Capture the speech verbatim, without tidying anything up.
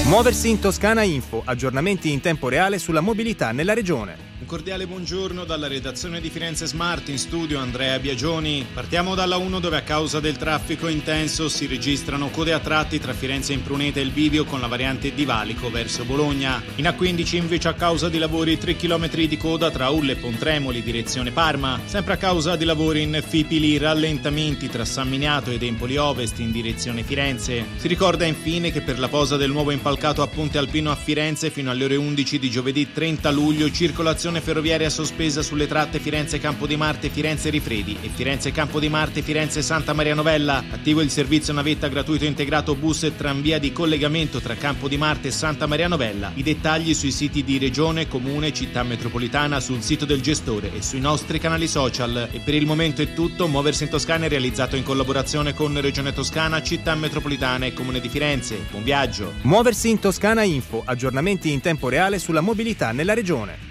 Muoversi in Toscana Info, aggiornamenti in tempo reale sulla mobilità nella regione. Un cordiale buongiorno dalla redazione di Firenze Smart, in studio Andrea Biagioni. Partiamo dalla uno, dove a causa del traffico intenso si registrano code a tratti tra Firenze Impruneta e il Bivio con la variante di Valico verso Bologna. In A quindici invece a causa di lavori tre chilometri di coda tra Ulle e Pontremoli direzione Parma. Sempre a causa di lavori in Fipili rallentamenti tra San Miniato ed Empoli Ovest in direzione Firenze. Si ricorda infine che per la posa del nuovo impalcato a Ponte Alpino a Firenze fino alle ore undici di giovedì trenta luglio circolazione ferroviaria sospesa sulle tratte Firenze Campo di Marte Firenze Rifredi e Firenze Campo di Marte Firenze Santa Maria Novella. Attivo il servizio navetta gratuito integrato bus e tranvia di collegamento tra Campo di Marte e Santa Maria Novella. I dettagli sui siti di Regione, Comune, Città Metropolitana, sul sito del gestore e sui nostri canali social. E per il momento è tutto. Muoversi in Toscana è realizzato in collaborazione con Regione Toscana, Città Metropolitana e Comune di Firenze. Buon viaggio. Muoversi in Toscana Info, aggiornamenti in tempo reale sulla mobilità nella regione.